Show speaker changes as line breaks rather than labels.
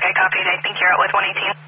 Okay, copied. I think you're out with 118.